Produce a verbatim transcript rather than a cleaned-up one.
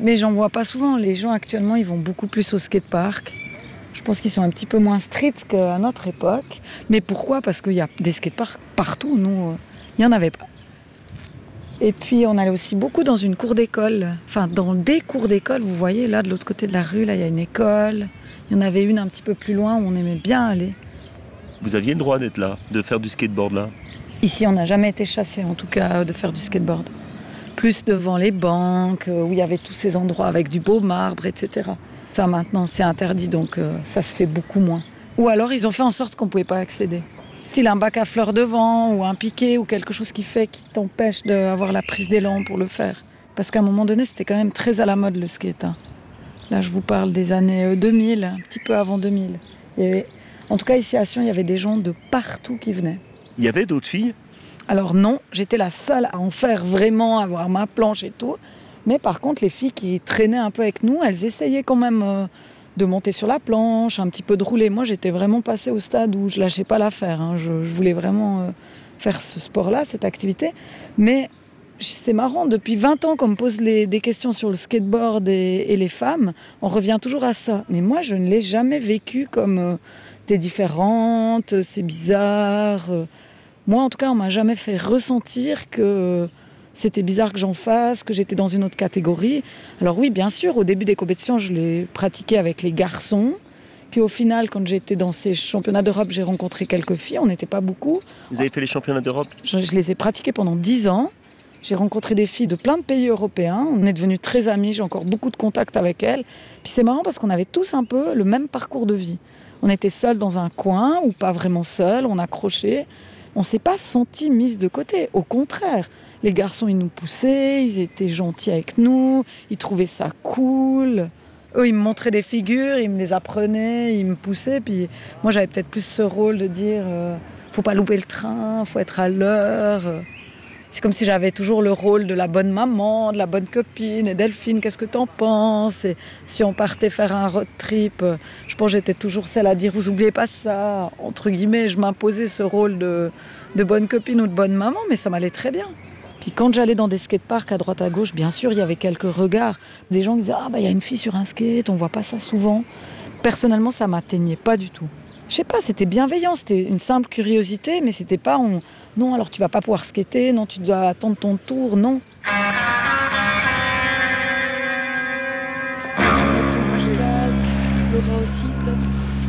Mais j'en vois pas souvent. Les gens actuellement, ils vont beaucoup plus au skatepark. Je pense qu'ils sont un petit peu moins street qu'à notre époque. Mais pourquoi ? Parce qu'il y a des skateparks partout. Nous, il n'y en avait pas. Et puis, on allait aussi beaucoup dans une cour d'école. Enfin, dans des cours d'école. Vous voyez, là, de l'autre côté de la rue, là, il y a une école. Il y en avait une un petit peu plus loin où on aimait bien aller. Vous aviez le droit d'être là, de faire du skateboard là ? Ici, on n'a jamais été chassés, en tout cas, de faire du skateboard. Plus devant les banques, où il y avait tous ces endroits avec du beau marbre, et cetera. Ça, maintenant, c'est interdit, donc euh, ça se fait beaucoup moins. Ou alors, ils ont fait en sorte qu'on ne pouvait pas accéder. Style un bac à fleurs devant, ou un piquet, ou quelque chose qui fait, qui t'empêche d'avoir la prise d'élan pour le faire. Parce qu'à un moment donné, c'était quand même très à la mode, le skate. Hein. Là, je vous parle des années deux mille, un petit peu avant deux mille. Il y avait, en tout cas, ici à Sion, il y avait des gens de partout qui venaient. Il y avait d'autres filles ? Alors non, j'étais la seule à en faire vraiment, à avoir ma planche et tout. Mais par contre, les filles qui traînaient un peu avec nous, elles essayaient quand même euh, de monter sur la planche, un petit peu de rouler. Moi, j'étais vraiment passée au stade où je lâchais pas l'affaire. Hein. Je, je voulais vraiment euh, faire ce sport-là, cette activité. Mais c'est marrant, depuis vingt ans qu'on me pose les, des questions sur le skateboard et, et les femmes, on revient toujours à ça. Mais moi, je ne l'ai jamais vécu comme euh, t'es différente, c'est bizarre. Euh, Moi, en tout cas, on m'a jamais fait ressentir que c'était bizarre que j'en fasse, que j'étais dans une autre catégorie. Alors oui, bien sûr, au début des compétitions, je l'ai pratiqué avec les garçons. Puis au final, quand j'étais dans ces championnats d'Europe, j'ai rencontré quelques filles. On n'était pas beaucoup. Vous avez fait les championnats d'Europe ? Je, je les ai pratiqués pendant dix ans. J'ai rencontré des filles de plein de pays européens. On est devenus très amis. J'ai encore beaucoup de contacts avec elles. Puis c'est marrant parce qu'on avait tous un peu le même parcours de vie. On était seuls dans un coin ou pas vraiment seuls. On accrochait. On ne s'est pas senti mise de côté. Au contraire, les garçons, ils nous poussaient, ils étaient gentils avec nous, ils trouvaient ça cool. Eux, ils me montraient des figures, ils me les apprenaient, ils me poussaient. Puis moi, j'avais peut-être plus ce rôle de dire euh, « faut pas louper le train, faut être à l'heure ». C'est comme si j'avais toujours le rôle de la bonne maman, de la bonne copine. Et Delphine, qu'est-ce que t'en penses ? Et si on partait faire un road trip, je pense que j'étais toujours celle à dire « vous oubliez pas ça ». Entre guillemets, je m'imposais ce rôle de, de bonne copine ou de bonne maman, mais ça m'allait très bien. Puis quand j'allais dans des skateparks à droite à gauche, bien sûr, il y avait quelques regards. Des gens qui disaient « ah bah il y a une fille sur un skate, on voit pas ça souvent ». Personnellement, ça m'atteignait pas du tout. Je sais pas, c'était bienveillant, c'était une simple curiosité, mais c'était pas on... non, alors tu vas pas pouvoir skater, non, tu dois attendre ton tour, non. Le casque, Laura aussi peut-être.